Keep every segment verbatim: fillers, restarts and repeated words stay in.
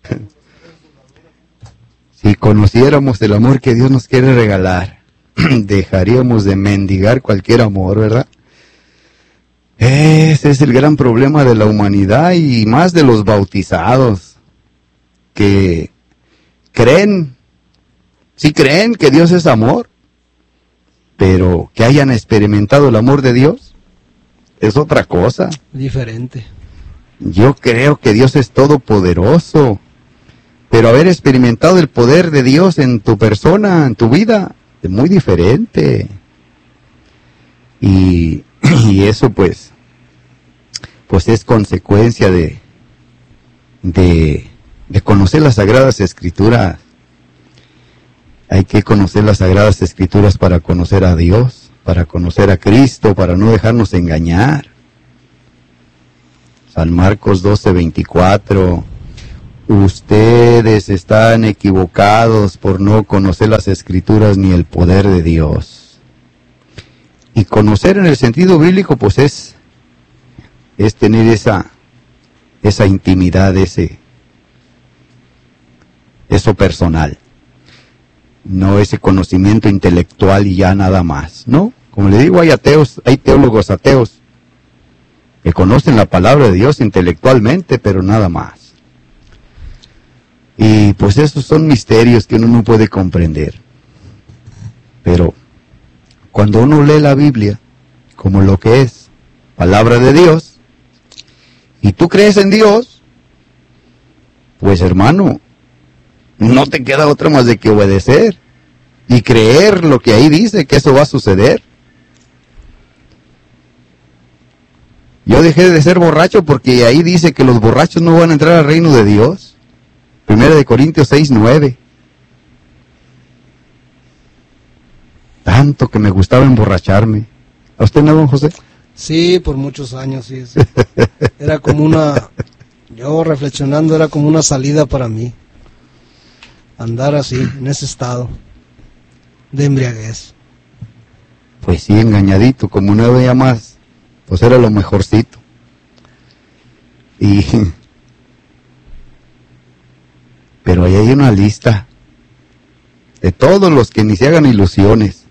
Si conociéramos el amor que Dios nos quiere regalar, dejaríamos de mendigar cualquier amor, ¿verdad? Ese es el gran problema de la humanidad y más de los bautizados, que creen, sí creen que Dios es amor, pero que hayan experimentado el amor de Dios es otra cosa. Diferente. Yo creo que Dios es todopoderoso, pero haber experimentado el poder de Dios en tu persona, en tu vida, es muy diferente. Y, y eso pues, pues es consecuencia de, de, de conocer las Sagradas Escrituras. Hay que conocer las Sagradas Escrituras para conocer a Dios, para conocer a Cristo, para no dejarnos engañar. San Marcos doce veinticuatro. Ustedes están equivocados por no conocer las Escrituras ni el poder de Dios. Y conocer en el sentido bíblico, pues es, es tener esa, esa intimidad, ese, eso personal. No ese conocimiento intelectual y ya nada más, ¿no? Como le digo, hay ateos, hay teólogos ateos que conocen la palabra de Dios intelectualmente, pero nada más. Y pues esos son misterios que uno no puede comprender. Pero cuando uno lee la Biblia como lo que es, palabra de Dios, y tú crees en Dios, pues hermano, no te queda otra más de que obedecer y creer lo que ahí dice, que eso va a suceder. Yo dejé de ser borracho porque ahí dice que los borrachos no van a entrar al reino de Dios. Primera de Corintios seis, nueve. Tanto que me gustaba emborracharme. ¿A usted no, don José? Sí, por muchos años, sí, sí. Era como una, yo reflexionando, era como una salida para mí. Andar así, en ese estado de embriaguez. Pues sí, engañadito, como no veía más, pues era lo mejorcito. Y pero ahí hay una lista de todos los que ni se hagan ilusiones.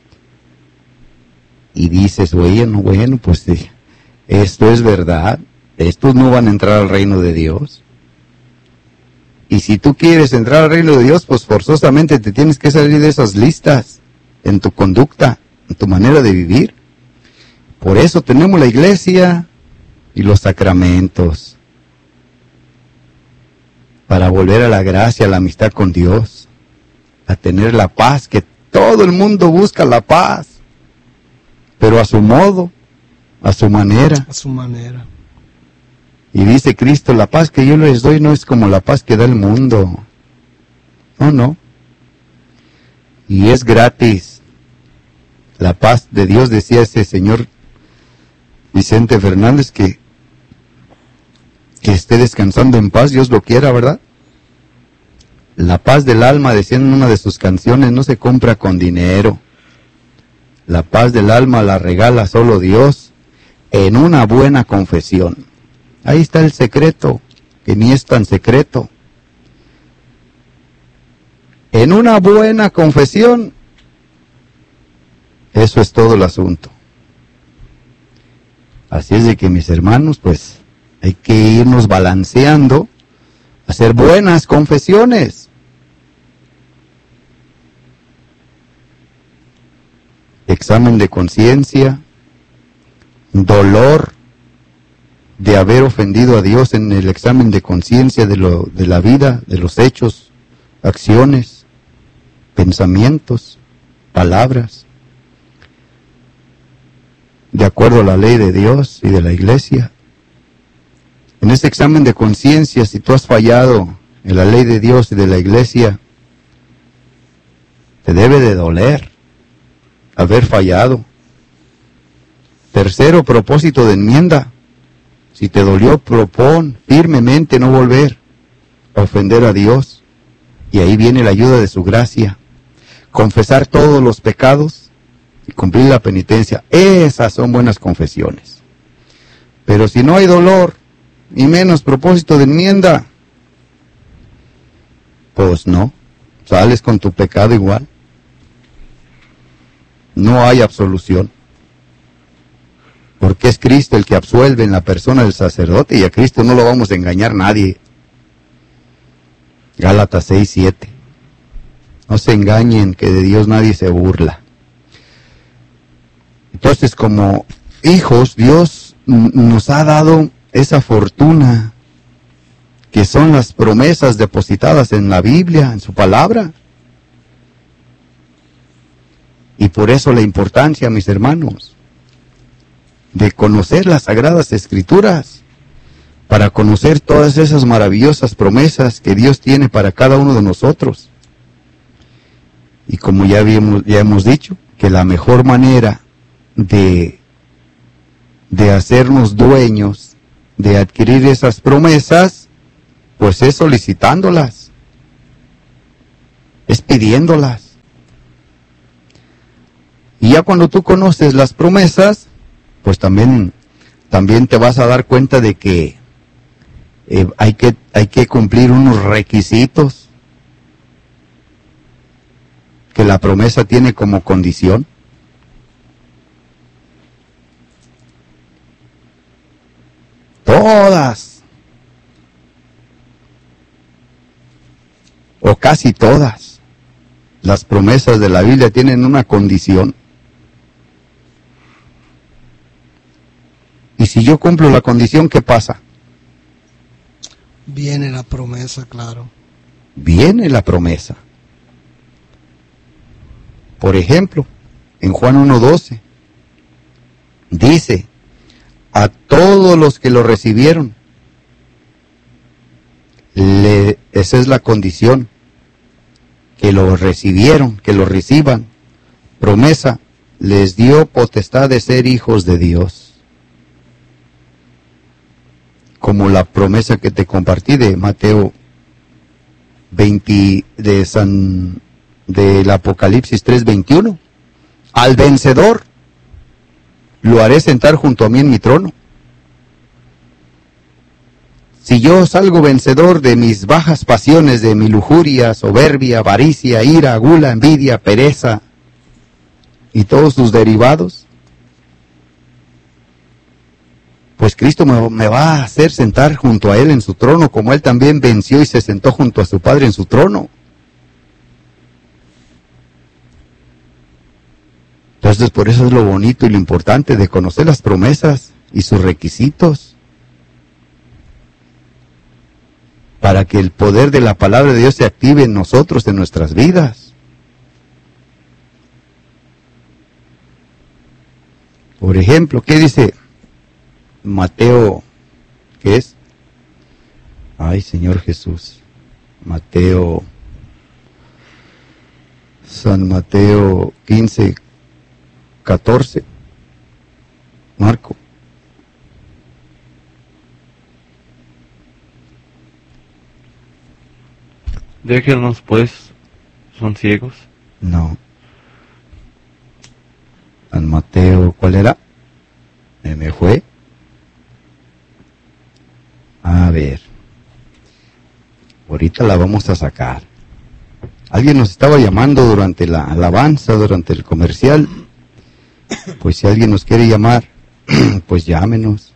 Y dices, bueno, bueno, pues sí, esto es verdad, estos no van a entrar al reino de Dios. Y si tú quieres entrar al reino de Dios, pues forzosamente te tienes que salir de esas listas, en tu conducta, en tu manera de vivir. Por eso tenemos la iglesia y los sacramentos, para volver a la gracia, a la amistad con Dios, a tener la paz, que todo el mundo busca la paz, pero a su modo, a su manera. A su manera. Y dice Cristo, la paz que yo les doy no es como la paz que da el mundo. No, no. Y es gratis. La paz de Dios, decía ese señor Vicente Fernández, que, que esté descansando en paz, Dios lo quiera, ¿verdad? La paz del alma, decía en una de sus canciones, no se compra con dinero. La paz del alma la regala solo Dios en una buena confesión. Ahí está el secreto, que ni es tan secreto. En una buena confesión, eso es todo el asunto. Así es de que, mis hermanos, pues hay que irnos balanceando, hacer buenas confesiones. Examen de conciencia, dolor de haber ofendido a Dios en el examen de conciencia de lo de la vida, de los hechos, acciones, pensamientos, palabras, de acuerdo a la ley de Dios y de la iglesia. En ese examen de conciencia, si tú has fallado en la ley de Dios y de la iglesia, te debe de doler haber fallado. Tercero, propósito de enmienda. Si te dolió, propón firmemente no volver a ofender a Dios. Y ahí viene la ayuda de su gracia. Confesar todos los pecados y cumplir la penitencia. Esas son buenas confesiones. Pero si no hay dolor, y menos propósito de enmienda, Pues no, sales con tu pecado igual. No hay absolución. Porque es Cristo el que absuelve en la persona del sacerdote, y a Cristo no lo vamos a engañar nadie. Gálatas seis, siete. No se engañen, que de Dios nadie se burla. Entonces, como hijos, Dios nos ha dado esa fortuna, que son las promesas depositadas en la Biblia, en su palabra. Y por eso la importancia, mis hermanos, de conocer las Sagradas Escrituras, para conocer todas esas maravillosas promesas que Dios tiene para cada uno de nosotros. Y como ya, habíamos, ya hemos dicho, que la mejor manera de, de hacernos dueños, de adquirir esas promesas, pues es solicitándolas, es pidiéndolas. Y ya cuando tú conoces las promesas, pues también, también te vas a dar cuenta de que, eh, hay que hay que cumplir unos requisitos que la promesa tiene como condición. Todas, o casi todas, las promesas de la Biblia tienen una condición. Y si yo cumplo la condición, ¿qué pasa? Viene la promesa, claro. Viene la promesa. Por ejemplo, en Juan uno doce, dice, a todos los que lo recibieron, le, esa es la condición, que lo recibieron, que lo reciban, promesa, les dio potestad de ser hijos de Dios. Como la promesa que te compartí de Mateo veinte, de San, del Apocalipsis tres veintiuno. Al vencedor lo haré sentar junto a mí en mi trono. Si yo salgo vencedor de mis bajas pasiones, de mi lujuria, soberbia, avaricia, ira, gula, envidia, pereza y todos sus derivados, pues Cristo me, me va a hacer sentar junto a Él en su trono, como Él también venció y se sentó junto a su Padre en su trono. Entonces, por eso es lo bonito y lo importante de conocer las promesas y sus requisitos, para que el poder de la palabra de Dios se active en nosotros, en nuestras vidas. Por ejemplo, ¿qué dice Mateo? ¿Qué es? Ay, Señor Jesús. Mateo, San Mateo quince, catorce. Marco. Déjenlos pues, ¿son ciegos? No. San Mateo, ¿cuál era? ¿Me, me fue? A ver. Ahorita la vamos a sacar. Alguien nos estaba llamando durante la alabanza, durante el comercial. Pues si alguien nos quiere llamar, pues llámenos.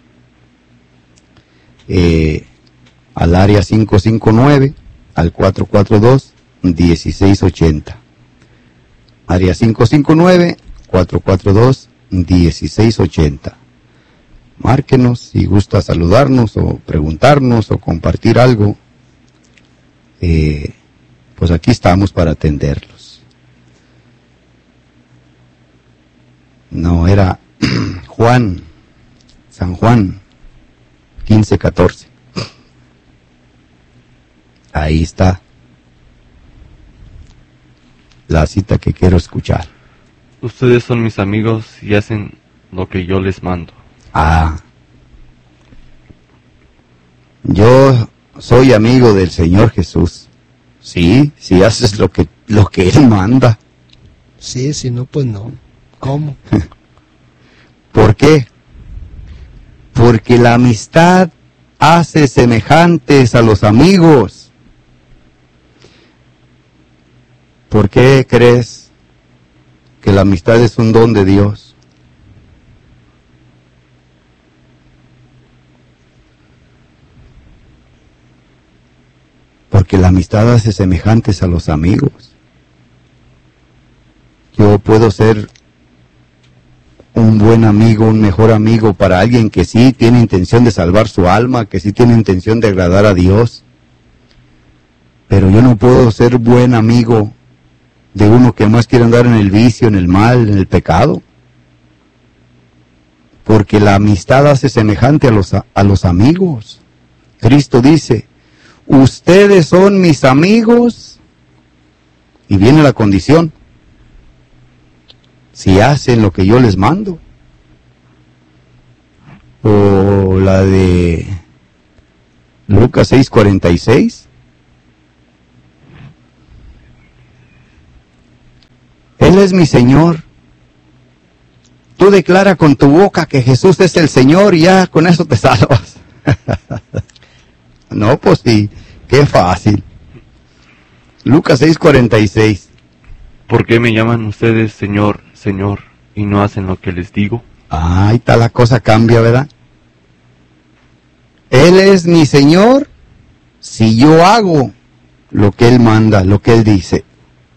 Eh, al área cinco cinco nueve, al cuatro cuatro dos, uno seis ocho cero. Área cinco cinco nueve, cuatro cuatro dos, uno seis ocho cero. Márquenos si gusta saludarnos o preguntarnos o compartir algo. Eh, pues aquí estamos para atenderlos. No, era Juan, San Juan quince catorce. Ahí está la cita que quiero escuchar. Ustedes son mis amigos y hacen lo que yo les mando. Ah, yo soy amigo del Señor Jesús. Sí, si haces lo que lo que Él manda. Sí, si no, pues no. ¿Cómo? ¿Por qué? Porque la amistad hace semejantes a los amigos. ¿Por qué crees que la amistad es un don de Dios? Porque la amistad hace semejantes a los amigos. Yo puedo ser un buen amigo, un mejor amigo para alguien que sí tiene intención de salvar su alma, que sí tiene intención de agradar a Dios. Pero yo no puedo ser buen amigo de uno que más quiere andar en el vicio, en el mal, en el pecado. Porque la amistad hace semejante a los, a los amigos. Cristo dice, ustedes son mis amigos, y viene la condición, si hacen lo que yo les mando. O la de Lucas seis cuarenta y seis. Él es mi Señor. Tú declara con tu boca que Jesús es el Señor y ya con eso te salvas. No, pues sí, qué fácil. Lucas seis cuarenta y seis. ¿Por qué me llaman ustedes Señor, Señor, y no hacen lo que les digo? Ah, ahí está la cosa, cambia, ¿verdad? Él es mi Señor si yo hago lo que Él manda, lo que Él dice.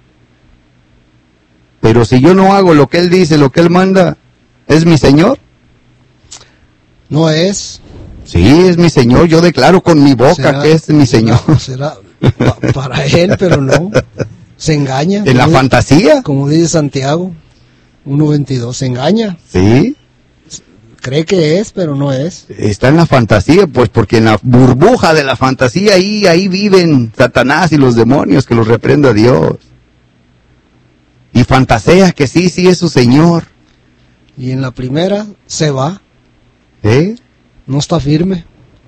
Pero si yo no hago lo que Él dice, lo que Él manda, ¿es mi Señor? No es. Sí, es mi Señor. Yo declaro con mi boca Será, que es mi Señor. Será, será pa- para Él, pero no. Se engaña. ¿En la como- fantasía? Como dice Santiago uno veintidós, se engaña. Sí, Cree que es, pero no es. está en la fantasía, pues porque en la burbuja de la fantasía ahí, ahí viven Satanás y los demonios, que los reprenda Dios. Y fantasea que sí, sí es su Señor. Y en la primera se va, ¿Eh? no está firme.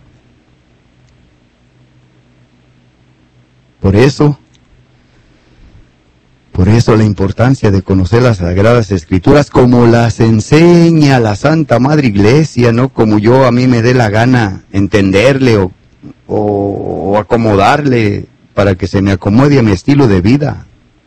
Por eso, por eso la importancia de conocer las Sagradas Escrituras como las enseña la Santa Madre Iglesia, no como yo a mí me dé la gana entenderle o, o, o acomodarle para que se me acomode a mi estilo de vida.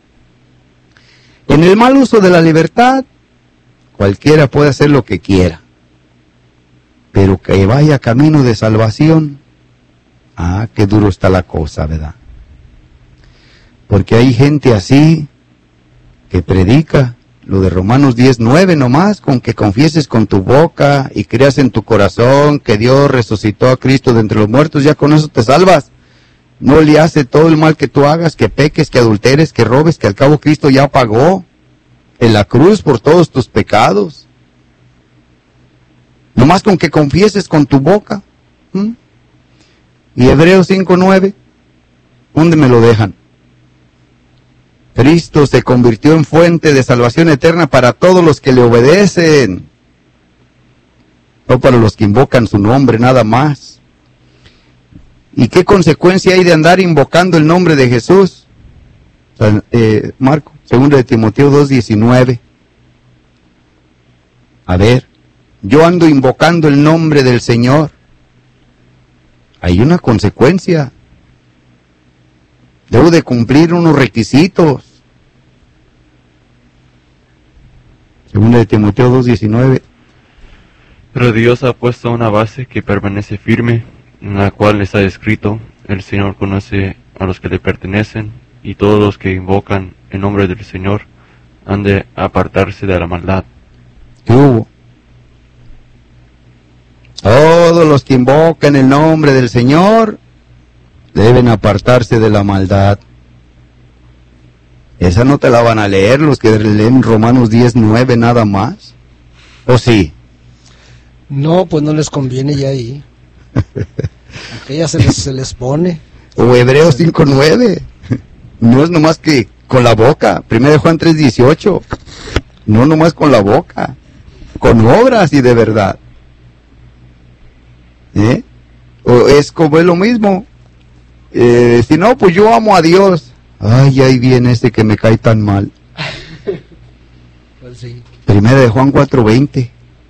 En el mal uso de la libertad, cualquiera puede hacer lo que quiera, pero que vaya camino de salvación, ah, qué duro está la cosa, ¿verdad? Porque hay gente así que predica lo de Romanos diez nueve nomás, con que confieses con tu boca y creas en tu corazón que Dios resucitó a Cristo de entre los muertos, ya con eso te salvas. No le hace todo el mal que tú hagas, que peques, que adulteres, que robes, que al cabo Cristo ya pagó en la cruz por todos tus pecados. Nomás con que confieses con tu boca. ¿Mm? Y Hebreos cinco nueve, ¿dónde me lo dejan? Cristo se convirtió en fuente de salvación eterna para todos los que le obedecen, no para los que invocan su nombre nada más. ¿Y qué consecuencia hay de andar invocando el nombre de Jesús? Eh, Marco, segundo de Timoteo dos diecinueve. A ver, yo ando invocando el nombre del Señor. Hay una consecuencia. Debo de cumplir unos requisitos. Segunda de Timoteo dos diecinueve. Pero Dios ha puesto una base que permanece firme, en la cual está escrito, el Señor conoce a los que le pertenecen, y todos los que invocan el nombre del Señor han de apartarse de la maldad. ¿Qué hubo? Todos los que invocan el nombre del Señor deben apartarse de la maldad. Esa no te la van a leer los que leen Romanos diez nueve nada más. ¿O sí? No, pues no les conviene ya ahí. Porque ya se les, se les pone. O Hebreos cinco nueve. No es nomás que con la boca. Primero de Juan tres dieciocho. No nomás con la boca. Con obras y de verdad. ¿Eh? O es como es lo mismo. Eh, si no, pues yo amo a Dios. Ay, ahí viene ese que me cae tan mal. Pues sí. Primera de Juan cuatro veinte.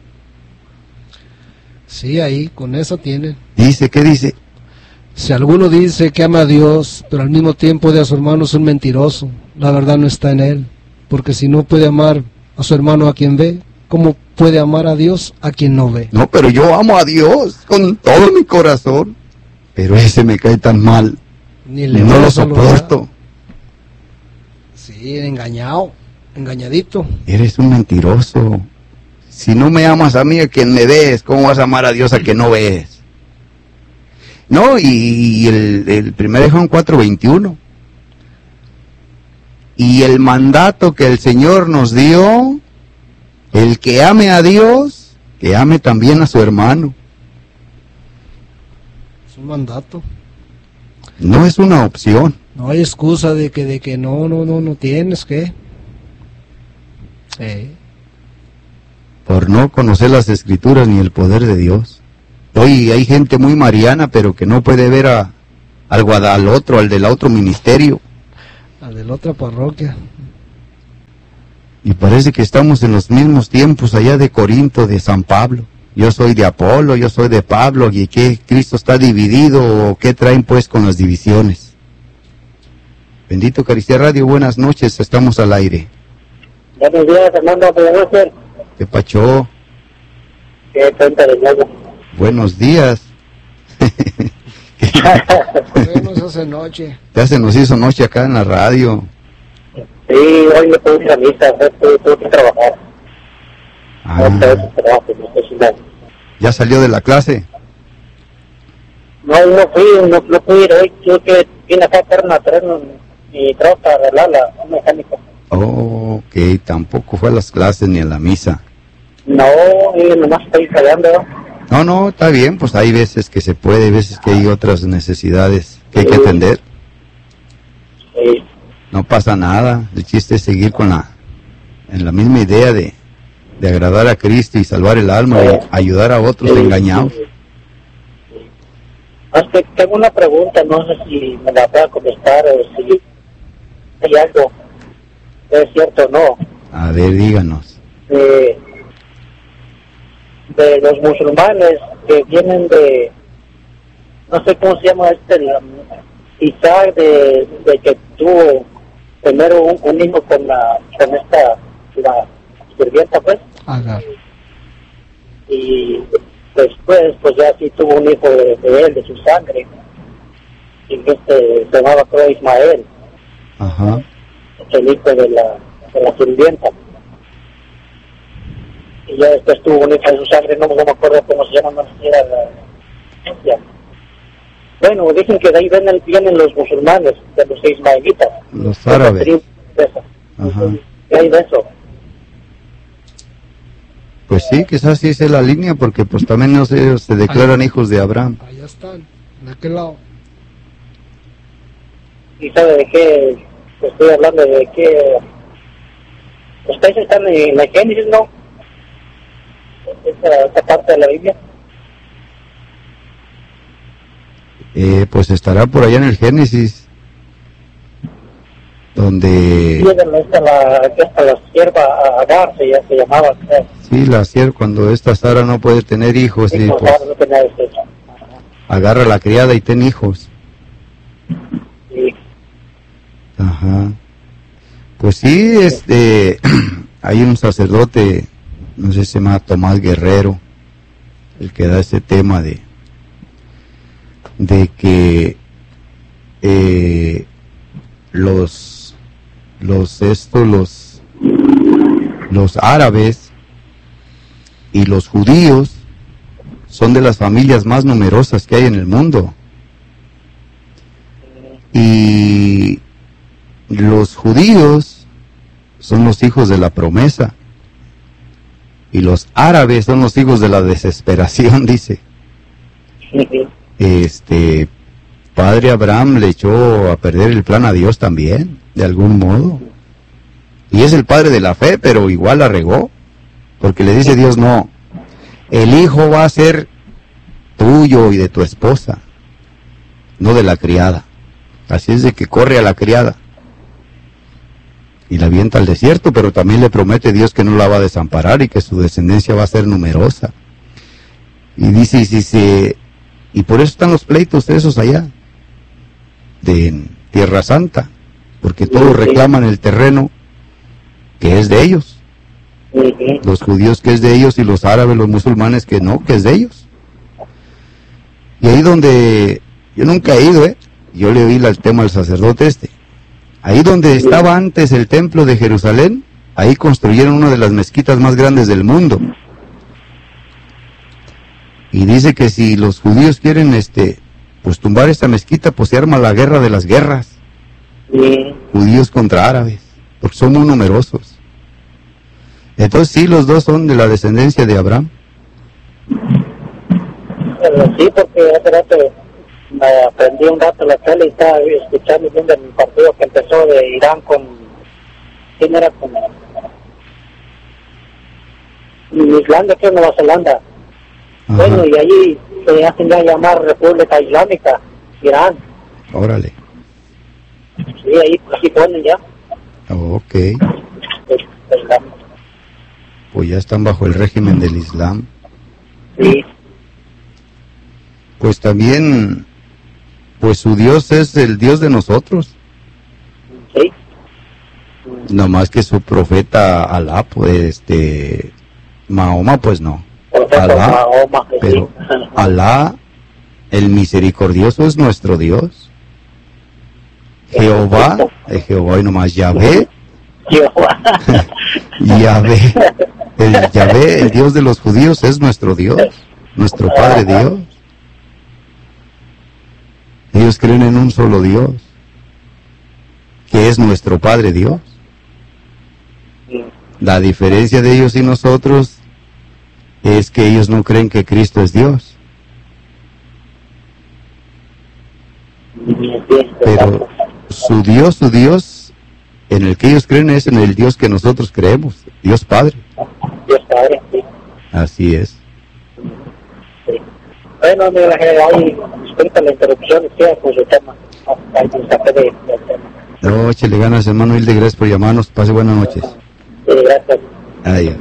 Sí, ahí, con eso tienen. Dice, ¿qué dice? Si alguno dice que ama a Dios, pero al mismo tiempo odia a su hermano, es un mentiroso. la verdad no está en él. Porque si no puede amar a su hermano a quien ve, ¿cómo puede amar a Dios a quien no ve? No, pero yo amo a Dios con todo mi corazón. Pero ese me cae tan mal. Ni le No voy a lo saludar. soporto. Sí, engañado, engañadito. Eres un mentiroso. Si no me amas a mí, a quien me ves, ¿cómo vas a amar a Dios a quien no ves? No, y, y el, el primero de Juan cuatro veintiuno. Y el mandato que el Señor nos dio, el que ame a Dios, que ame también a su hermano. Es un mandato. No es una opción. No hay excusa de que de que no, no, no, no tienes que. Sí. Por no conocer las Escrituras ni el poder de Dios. Hoy hay gente muy mariana, pero que no puede ver a, al, guada- al otro, al del otro ministerio. Al de la otra parroquia. Y parece que estamos en los mismos tiempos allá de Corinto, de San Pablo. Yo soy de Apolo, yo soy de Pablo, ¿y qué? ¿Cristo está dividido o qué traen pues con las divisiones? Bendito Eucaristía Radio, buenas noches, estamos al aire. Buenos días, Fernando, buenas noches. ¿Qué pacho? ¿Qué cuenta de nuevo? Buenos días. Bueno, se hace noche. Ya se nos hizo noche acá en la radio. Sí, hoy me pude ir a misa, tuve, tuve que trabajar. Ah, No tengo trabajo, no estoy sin nada. ¿ya salió de la clase? No, no fui, no, no pude ir hoy, tuve que vine acá a Perna a traer mi troca, a arreglarla, un mecánico. Oh, ok, tampoco fue a las clases ni a la misa. No, y nomás estoy fallando. No, no, está bien, pues hay veces que se puede, hay veces que hay otras necesidades que hay que atender. Sí. No pasa nada, el chiste es seguir con la, en la misma idea de, de agradar a Cristo y salvar el alma y ayudar a otros Sí. engañados. Es que tengo una pregunta, no sé si me la pueda contestar o si hay algo, es cierto o no. A ver, díganos. De, de los musulmanes que vienen de, no sé cómo se llama este, la- Isaac, de, de que tuvo primero un, un hijo con la, con esta, la sirvienta pues, Agar. y después pues ya sí tuvo un hijo de, de él, de su sangre, y este se llamaba creo Ismael, Ajá. el hijo de la, de la sirvienta. Y ya después tuvo un hijo de su sangre, no, no me acuerdo cómo se llama, no sé si era la... ya. Bueno, dicen que de ahí vienen, vienen los musulmanes, de los ismaelitas. Los árabes. De esa. Ajá. ¿Qué hay de eso? Pues sí, quizás sí es la línea, porque pues también no se, se declaran hijos de Abraham. Allá están, en aquel lado. ¿Y sabe de qué estoy hablando? ¿De qué? ¿Ustedes están en la Génesis, no? Esa, esa parte de la Biblia. Eh, pues estará por allá en el Génesis, donde... Sí, de esta la, esta la sierva Agar, se, ya se llamaba, creo. Sí, la sierva, cuando esta Sara no puede tener hijos, Sí, y pues, pues ahora no tenía derecho. agarra a la criada y ten hijos. Sí. Ajá. Pues sí, este, hay un sacerdote, no sé si se llama Tomás Guerrero, el que da ese tema de, de que eh, los, los, estos, los, los árabes y los judíos son de las familias más numerosas que hay en el mundo. Y los judíos son los hijos de la promesa y los árabes son los hijos de la desesperación, dice. Este padre Abraham le echó a perder el plan a Dios también, de algún modo. Y es el padre de la fe, pero igual la regó, porque le dice Dios, no, el hijo va a ser tuyo y de tu esposa, no de la criada. Así es de que corre a la criada y la avienta al desierto, pero también le promete Dios que no la va a desamparar y que su descendencia va a ser numerosa. Y dice, y, si se, y por eso están los pleitos esos allá, de Tierra Santa, porque todos reclaman el terreno que es de ellos. Ujú. Los judíos que es de ellos y los árabes, los musulmanes que no, que es de ellos. Y ahí donde, yo nunca he ido, ¿eh? Yo le oí el tema al sacerdote este. Ahí donde estaba antes el templo de Jerusalén, ahí construyeron una de las mezquitas más grandes del mundo. Y dice que si los judíos quieren, este, pues tumbar esta mezquita, pues se arma la guerra de las guerras. Sí. Judíos contra árabes, porque son muy numerosos. Entonces sí, los dos son de la descendencia de Abraham. Pero sí, porque hace rato me aprendí un rato la tele y estaba escuchando viendo el partido que empezó de Irán con... ¿Quién era? Con... Islandia, que es Nueva Zelanda. Ajá. Bueno, y allí se hacen ya llamar República Islámica, Irán. Órale. Sí, ahí así ponen ya. Ok. Pues, pues, la- Pues ya están bajo el régimen del Islam. sí, Pues también, pues su Dios es el Dios de nosotros. sí. No más que su profeta Alá, pues este, Mahoma, pues no. Profeta Alá, Mahoma, que pero sí. Alá, el misericordioso, es nuestro Dios. Jehová, es Jehová y nomás Yahvé, Jehová. Yahvé, el Yahvé, el Dios de los judíos, es nuestro Dios, nuestro Padre Dios. Ellos creen en un solo Dios, que es nuestro Padre Dios. La diferencia de ellos y nosotros es que ellos no creen que Cristo es Dios, pero su Dios, su Dios, en el que ellos creen es en el Dios que nosotros creemos, Dios Padre. Dios Padre, sí. Así es. Sí. Bueno, mira, ahí, disculpa la interrupción, sea con su tema. Ahí me saqué de- del tema. No, échale ganas, hermano Hilde, gracias por llamarnos. Pase buenas noches. Sí, gracias. Adiós.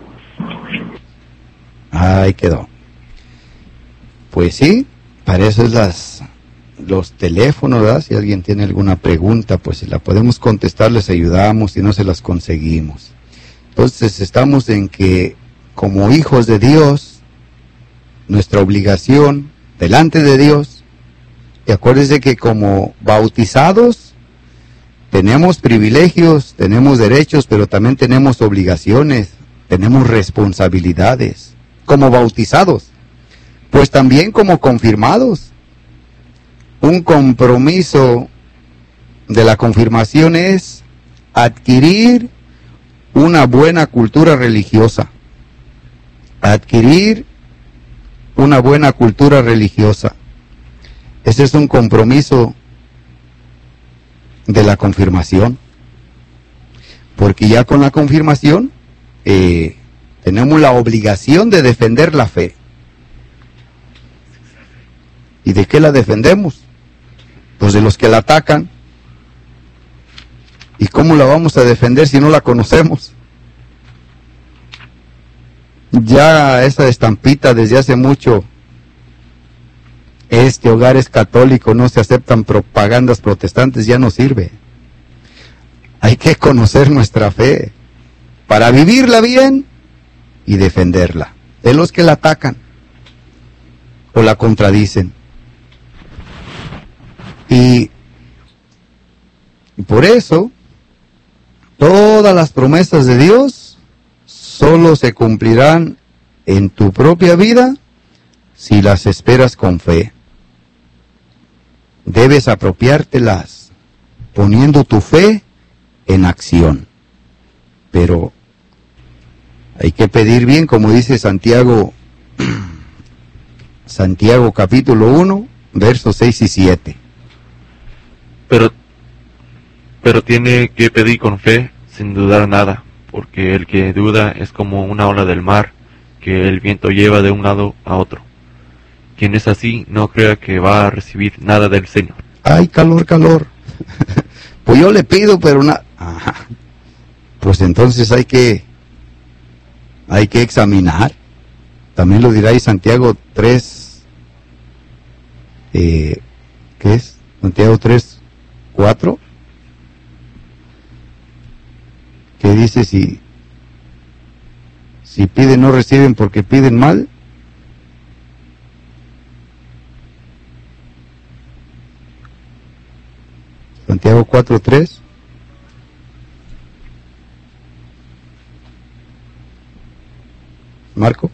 Ahí quedó. Pues sí, para eso es las, los teléfonos, ¿verdad? Si alguien tiene alguna pregunta, pues si la podemos contestar, les ayudamos, si no se las conseguimos. Entonces estamos en que como hijos de Dios, nuestra obligación delante de Dios, y acuérdense que como bautizados, tenemos privilegios, tenemos derechos, pero también tenemos obligaciones, tenemos responsabilidades, como bautizados, pues también como confirmados. Un compromiso de la confirmación es adquirir una buena cultura religiosa, adquirir una buena cultura religiosa. Ese es un compromiso de la confirmación, porque ya con la confirmación eh, tenemos la obligación de defender la fe. ¿Y de qué la defendemos? Pues de los que la atacan. ¿Y cómo la vamos a defender si no la conocemos? Ya esa estampita desde hace mucho, este hogar es católico, no se aceptan propagandas protestantes, ya no sirve. Hay que conocer nuestra fe para vivirla bien y defenderla de los que la atacan o la contradicen. Y, y por eso todas las promesas de Dios solo se cumplirán en tu propia vida si las esperas con fe. Debes apropiártelas poniendo tu fe en acción. Pero hay que pedir bien, como dice Santiago, Santiago capítulo uno, versos seis y siete. Pero, pero tiene que pedir con fe, sin dudar nada, porque el que duda es como una ola del mar, que el viento lleva de un lado a otro. Quien es así, no crea que va a recibir nada del Señor. Ay, calor, calor. Pues yo le pido, pero nada. Pues entonces hay que, hay que examinar. También lo dirá ahí Santiago tres, eh, ¿qué es? Santiago tres, cuatro. que dice si, si piden no reciben porque piden mal. Santiago cuatro tres. Marco.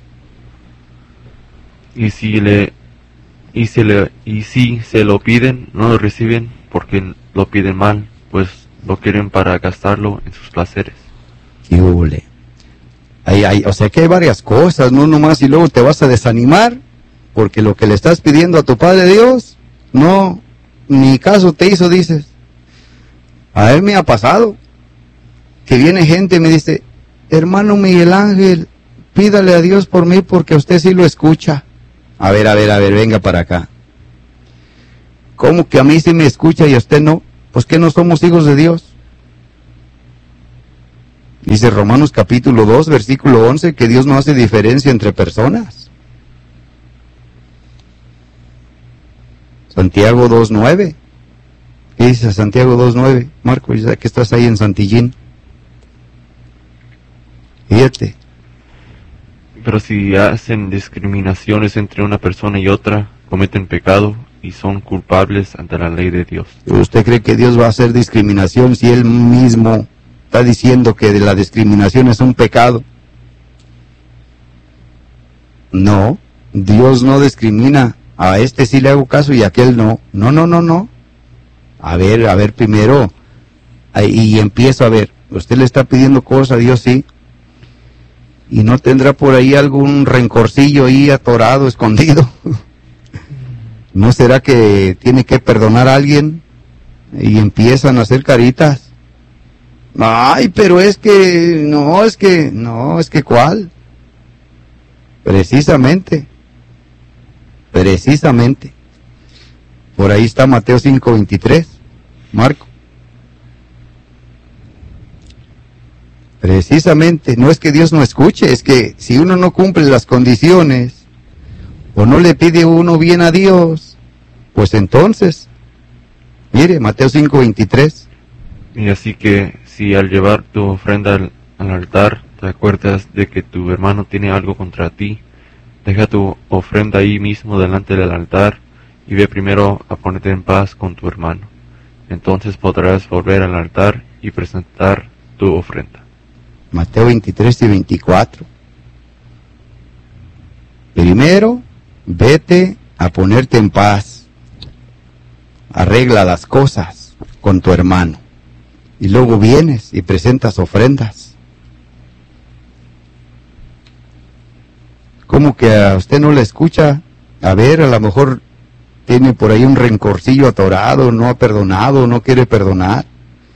Y si le y se le y si se lo piden, no lo reciben porque lo piden mal, pues lo quieren para gastarlo en sus placeres. ¡Qué hule! Hay, hay, o sea que hay varias cosas, no nomás, y luego te vas a desanimar porque lo que le estás pidiendo a tu Padre Dios, no, ni caso te hizo, dices. A él me ha pasado que viene gente y me dice, hermano Miguel Ángel, pídale a Dios por mí porque usted sí lo escucha. A ver, a ver, a ver, venga para acá. ¿Cómo que a mí sí me escucha y a usted no? Pues que no somos hijos de Dios. Dice Romanos capítulo dos, versículo once, que Dios no hace diferencia entre personas. Santiago dos nueve. ¿Qué dice Santiago dos nueve? Marco, ya que estás ahí en Santillín. Fíjate. Pero si hacen discriminaciones entre una persona y otra, cometen pecado y son culpables ante la ley de Dios. ¿Usted cree que Dios va a hacer discriminación si Él mismo está diciendo que la discriminación es un pecado? No, Dios no discrimina. A este sí le hago caso y a aquel no. No, no, no, no. A ver, a ver primero. Y empiezo a ver. Usted le está pidiendo cosas a Dios, sí. Y no tendrá por ahí algún rencorcillo ahí atorado, escondido. ¿No será que tiene que perdonar a alguien? Y empiezan a hacer caritas. Ay, pero es que, no, es que, no, es que ¿cuál? Precisamente, precisamente. Por ahí está Mateo cinco veintitrés, Marco. Precisamente, no es que Dios no escuche, es que si uno no cumple las condiciones, o no le pide uno bien a Dios, pues entonces, mire, Mateo cinco veintitrés. Y así que, si al llevar tu ofrenda al, al altar, te acuerdas de que tu hermano tiene algo contra ti, deja tu ofrenda ahí mismo delante del altar, y ve primero a ponerte en paz con tu hermano. Entonces podrás volver al altar y presentar tu ofrenda. Mateo veintitrés y veinticuatro. Primero, vete a ponerte en paz. Arregla las cosas con tu hermano. Y luego vienes y presentas ofrendas. ¿Cómo que a usted no le escucha? A ver, a lo mejor tiene por ahí un rencorcillo atorado, no ha perdonado, no quiere perdonar.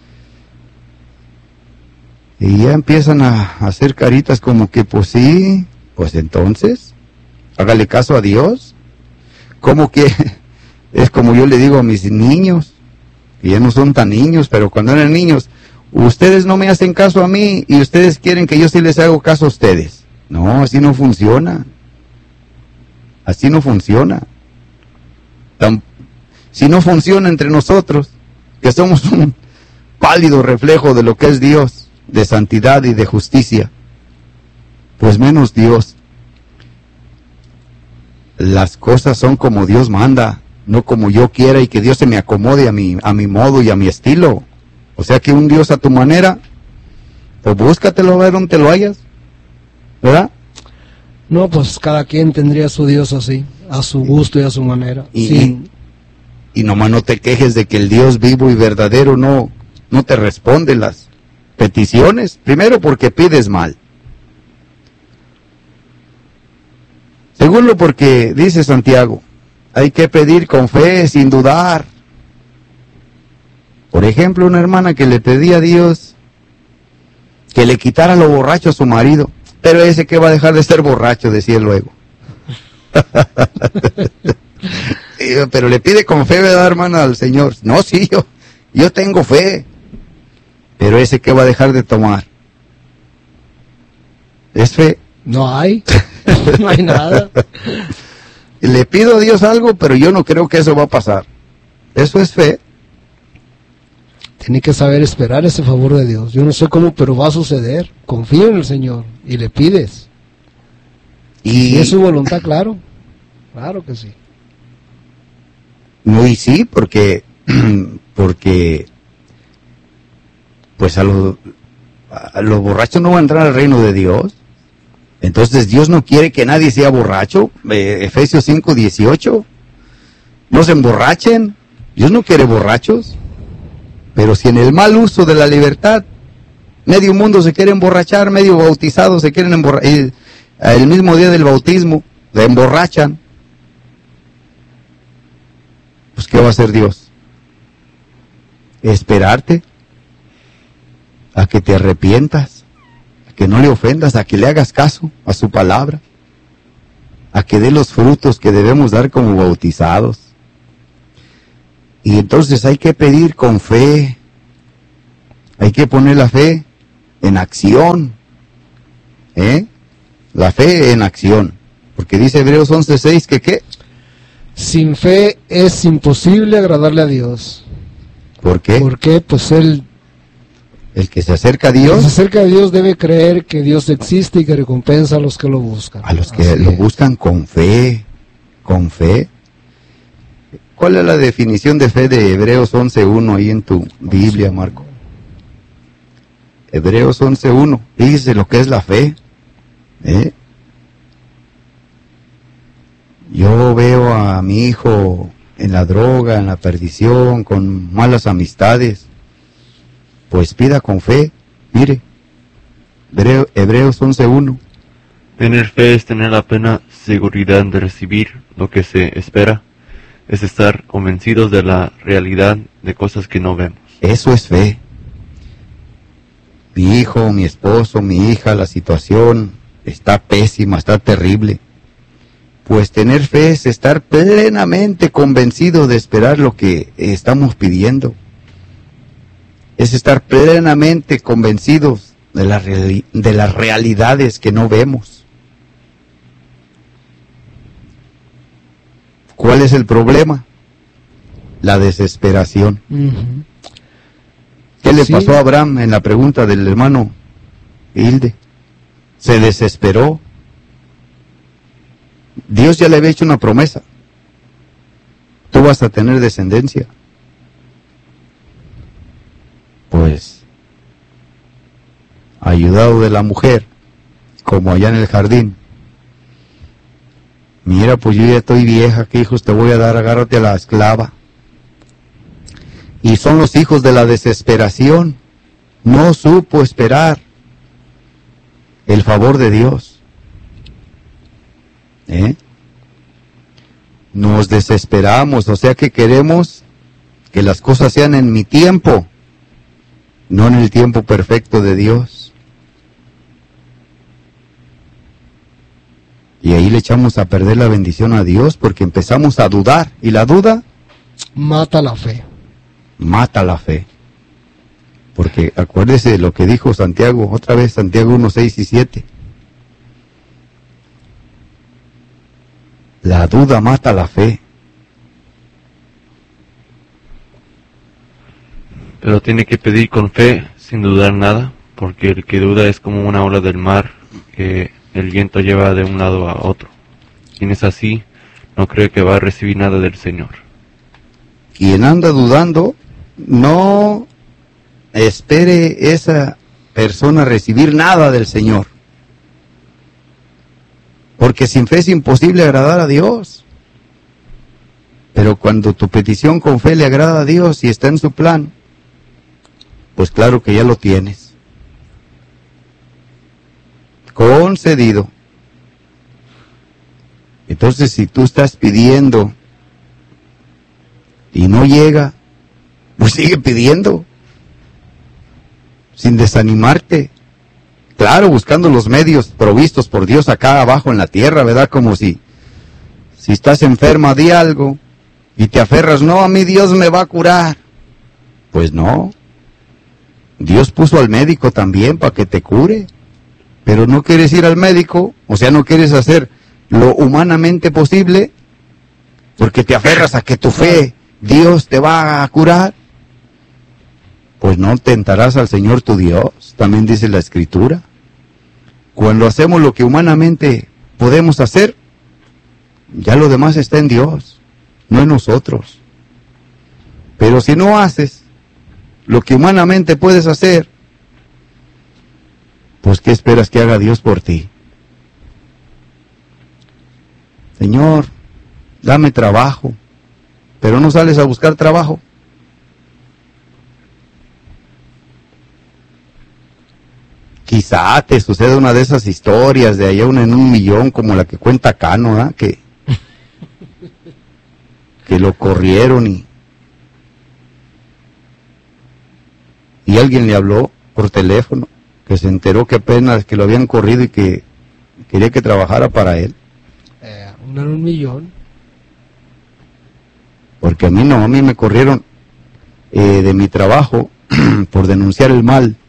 Y ya empiezan a hacer caritas como que, pues sí, pues entonces, hágale caso a Dios. Como que, es como yo le digo a mis niños, que ya no son tan niños, pero cuando eran niños, ustedes no me hacen caso a mí y ustedes quieren que yo sí les hago caso a ustedes. No, así no funciona. Así no funciona. Tan, si no funciona entre nosotros, que somos un pálido reflejo de lo que es Dios, de santidad y de justicia, pues menos Dios. Las cosas son como Dios manda, no como yo quiera y que Dios se me acomode a mi, a mi modo y a mi estilo. O sea que un Dios a tu manera, pues búscatelo a ver donde lo hayas, ¿verdad? No, pues cada quien tendría su Dios así, a su gusto y a su manera. Y, sí. y, y nomás no te quejes de que el Dios vivo y verdadero no, no te responde las peticiones. Primero porque pides mal. Segundo porque, dice Santiago, hay que pedir con fe, sin dudar. Por ejemplo, una hermana que le pedía a Dios que le quitara lo borracho a su marido. Pero ese que va a dejar de ser borracho, decía luego. Pero le pide con fe, ¿verdad, hermana, al Señor? No, sí, yo, yo tengo fe. Pero ese que va a dejar de tomar. ¿Es fe? No hay. No hay nada. Le pido a Dios algo, pero yo no creo que eso va a pasar. ¿Eso es fe? Tiene que saber esperar ese favor de Dios. Yo no sé cómo, pero va a suceder. Confía en el Señor y le pides. Y, y es su voluntad, claro. Claro que sí. No, y sí, porque, porque, pues a los, a los borrachos no van a entrar al reino de Dios. Entonces Dios no quiere que nadie sea borracho. Eh, Efesios cinco dieciocho. No se emborrachen. Dios no quiere borrachos. Pero si en el mal uso de la libertad, medio mundo se quiere emborrachar, medio bautizados se quieren emborrachar, el mismo día del bautismo, se emborrachan, pues ¿qué va a hacer Dios? Esperarte a que te arrepientas, a que no le ofendas, a que le hagas caso a su palabra, a que dé los frutos que debemos dar como bautizados. Y entonces hay que pedir con fe, hay que poner la fe en acción, ¿eh? La fe en acción, porque dice Hebreos once seis que ¿qué? Sin fe es imposible agradarle a Dios. ¿Por qué? Porque pues él, el que se acerca a el que Dios, se acerca a Dios debe creer que Dios existe y que recompensa a los que lo buscan. a los que Así lo es. buscan con fe, con fe. ¿Cuál es la definición de fe de Hebreos once uno ahí en tu Biblia, Marco? Hebreos once uno, dice lo que es la fe. ¿Eh? Yo veo a mi hijo en la droga, en la perdición, con malas amistades. Pues pida con fe, mire, Hebreo, Hebreos once uno. Tener fe es tener la plena seguridad de recibir lo que se espera, es estar convencidos de la realidad de cosas que no vemos. Eso es fe. Mi hijo, mi esposo, mi hija, la situación está pésima, está terrible. Pues tener fe es estar plenamente convencido de esperar lo que estamos pidiendo. Es estar plenamente convencidos de, la reali- de las realidades que no vemos. ¿Cuál es el problema? La desesperación. Uh-huh. ¿Qué le Sí. pasó a Abraham en la pregunta del hermano Hilde? Se desesperó. Dios ya le había hecho una promesa. Tú vas a tener descendencia. Pues, ayudado de la mujer, como allá en el jardín. Mira, pues yo ya estoy vieja, ¿qué hijos te voy a dar? Agárrate a la esclava. Y son los hijos de la desesperación. No supo esperar el favor de Dios. ¿Eh? Nos desesperamos, o sea que queremos que las cosas sean en mi tiempo, no en el tiempo perfecto de Dios. Y ahí le echamos a perder la bendición a Dios porque empezamos a dudar. Y la duda Mata la fe. mata la fe. Porque acuérdese de lo que dijo Santiago, otra vez Santiago uno, seis y siete. La duda mata la fe. Pero tiene que pedir con fe, sin dudar nada, porque el que duda es como una ola del mar que el viento lleva de un lado a otro. Quien es así, no cree que va a recibir nada del Señor. Quien anda dudando, no espere esa persona recibir nada del Señor. Porque sin fe es imposible agradar a Dios. Pero cuando tu petición con fe le agrada a Dios y está en su plan, pues claro que ya lo tienes. Concedido. Entonces, si tú estás pidiendo y no llega, pues sigue pidiendo, sin desanimarte. Claro, buscando los medios provistos por Dios acá abajo en la tierra, ¿verdad? Como si, si estás enferma de algo y te aferras, no, a mí Dios me va a curar. Pues no. Dios puso al médico también para que te cure. Pero no quieres ir al médico, o sea, no quieres hacer lo humanamente posible, porque te aferras a que tu fe, Dios te va a curar. pues no tentarás al Señor tu Dios, también dice la Escritura. Cuando hacemos lo que humanamente podemos hacer, ya lo demás está en Dios, no en nosotros. Pero si no haces lo que humanamente puedes hacer, pues ¿qué esperas que haga Dios por ti? Señor, dame trabajo, pero no sales a buscar trabajo. Quizá te suceda una de esas historias de allá una en un millón, como la que cuenta Cano, ¿eh? que, que lo corrieron y, y alguien le habló por teléfono, que se enteró que apenas que lo habían corrido y que quería que trabajara para él. Eh, uno en un millón. Porque a mí no, a mí me corrieron eh, de mi trabajo por denunciar el mal